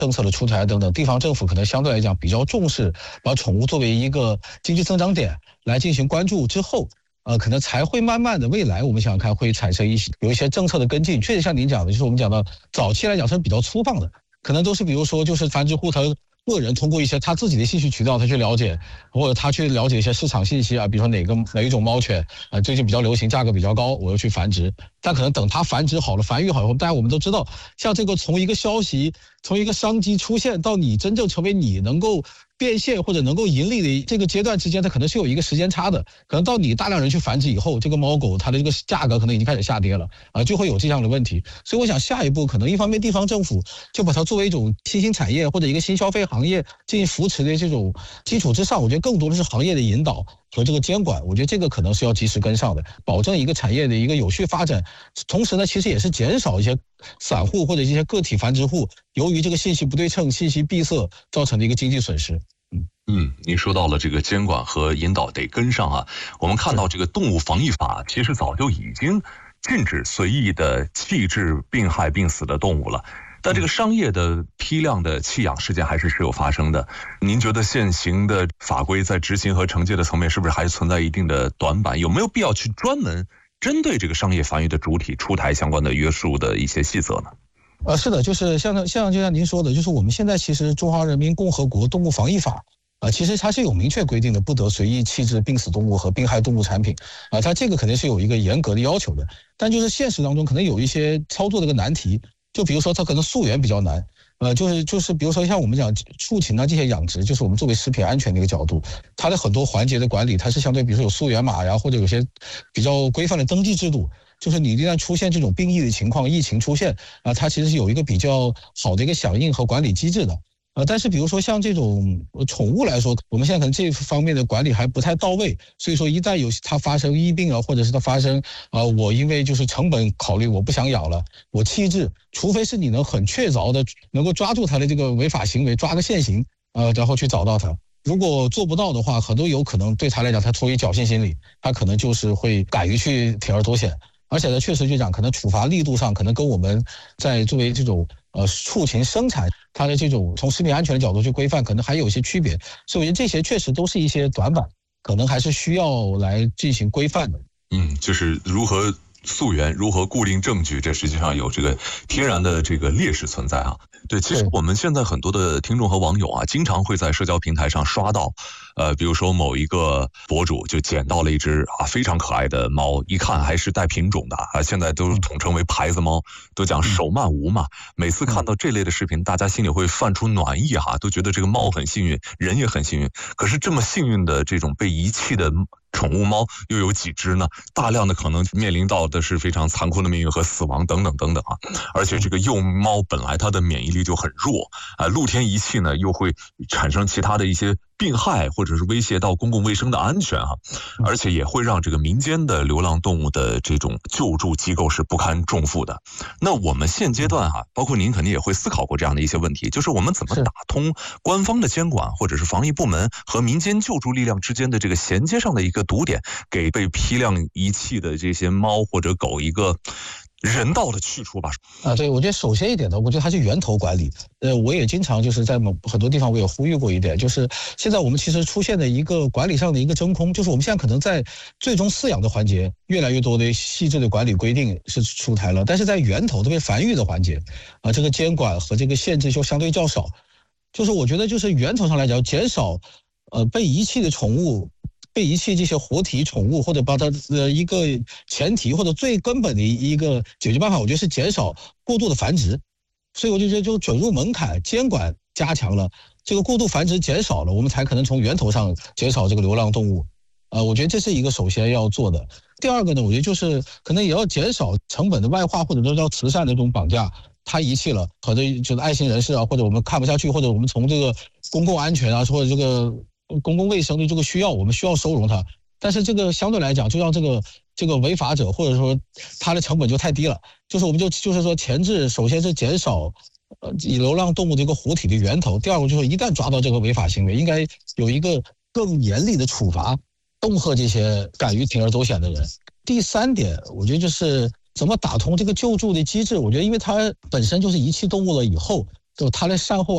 政策的出台等等，地方政府可能相对来讲比较重视，把宠物作为一个经济增长点来进行关注之后，可能才会慢慢的未来我们想想看会产生有一些政策的跟进。确实像您讲的，就是我们讲到早期来讲是比较粗放的，可能都是比如说就是繁殖户他个人通过一些他自己的信息渠道，他去了解，或者他去了解一些市场信息啊，比如说哪一种猫犬最近比较流行，价格比较高，我要去繁殖。但可能等它繁殖好了、繁育好以后，大家我们都知道，像这个从一个消息、从一个商机出现到你真正成为你能够变现或者能够盈利的这个阶段之间，它可能是有一个时间差的。可能到你大量人去繁殖以后，这个猫狗它的这个价格可能已经开始下跌了就会有这样的问题。所以我想下一步可能一方面地方政府就把它作为一种新兴产业或者一个新消费行业进行扶持的这种基础之上，我觉得更多的是行业的引导和这个监管，我觉得这个可能是要及时跟上的，保证一个产业的一个有序发展。同时呢，其实也是减少一些散户或者一些个体繁殖户由于这个信息不对称、信息闭塞造成的一个经济损失。 您说到了这个监管和引导得跟上啊。我们看到这个动物防疫法其实早就已经禁止随意的弃置病害病死的动物了。但这个商业的批量的弃养事件还是时有发生的。您觉得现行的法规在执行和惩戒的层面是不是还存在一定的短板？有没有必要去专门针对这个商业繁育的主体出台相关的约束的一些细则呢？ 是的，就是就像您说的，就是我们现在其实中华人民共和国动物防疫法其实它是有明确规定的，不得随意弃置病死动物和病害动物产品它这个肯定是有一个严格的要求的。但就是现实当中可能有一些操作的一个难题，就比如说它可能溯源比较难，就是比如说像我们讲畜禽这些养殖，就是我们作为食品安全的一个角度，它的很多环节的管理，它是相对比如说有溯源码呀，或者有些比较规范的登记制度。就是你一旦出现这种病疫的情况，疫情出现它其实是有一个比较好的一个响应和管理机制的。但是比如说像这种宠物来说，我们现在可能这方面的管理还不太到位，所以说一旦有它发生疫病或者是它发生我因为就是成本考虑我不想养了，我弃置，除非是你能很确凿的能够抓住它的这个违法行为，抓个现行然后去找到它。如果做不到的话，很多有可能对他来讲，他出于侥幸心理，他可能就是会敢于去铤而走险。而且呢，确实就讲，可能处罚力度上，可能跟我们在作为这种畜禽生产它的这种从食品安全的角度去规范，可能还有一些区别。所以我觉得这些确实都是一些短板，可能还是需要来进行规范的。 就是如何溯源，如何固定证据，这实际上有这个天然的这个劣势存在啊。对，其实我们现在很多的听众和网友经常会在社交平台上刷到，比如说某一个博主就捡到了一只非常可爱的猫，一看还是带品种的现在都统称为牌子猫，都讲手慢无嘛。每次看到这类的视频，大家心里会泛出暖意都觉得这个猫很幸运，人也很幸运。可是这么幸运的这种被遗弃的宠物猫又有几只呢？大量的可能面临到的是非常残酷的命运和死亡等等等等而且这个幼猫本来它的免疫力就很弱露天遗弃呢又会产生其他的一些病害，或者是威胁到公共卫生的安全而且也会让这个民间的流浪动物的这种救助机构是不堪重负的。那我们现阶段包括您肯定也会思考过这样的一些问题，就是我们怎么打通官方的监管或者是防疫部门和民间救助力量之间的这个衔接上的一个堵点，给被批量遗弃的这些猫或者狗一个人道的去处吧。 对，我觉得首先一点呢，我觉得还是源头管理。我也经常就是在很多地方我也呼吁过一点，就是现在我们其实出现的一个管理上的一个真空，就是我们现在可能在最终饲养的环节，越来越多的细致的管理规定是出台了，但是在源头特别繁育的环节这个监管和这个限制就相对较少。就是我觉得就是源头上来讲，减少被遗弃的宠物。被遗弃这些活体宠物，或者把它的一个前提或者最根本的一个解决办法，我觉得是减少过度的繁殖。所以我就觉得就准入门槛监管加强了，这个过度繁殖减少了，我们才可能从源头上减少这个流浪动物。我觉得这是一个首先要做的。第二个呢，我觉得就是可能也要减少成本的外化，或者说叫慈善的这种绑架。他遗弃了，可能就是爱心人士或者我们看不下去，或者我们从这个公共安全或者这个公共卫生的这个需要，我们需要收容它。但是这个相对来讲，就让这个违法者或者说他的成本就太低了。就是我们就是说前置，首先是减少流浪动物这个活体的源头。第二个就是一旦抓到这个违法行为，应该有一个更严厉的处罚，恫吓这些敢于铤而走险的人。第三点，我觉得就是怎么打通这个救助的机制。我觉得因为它本身就是遗弃动物了以后，就它的善后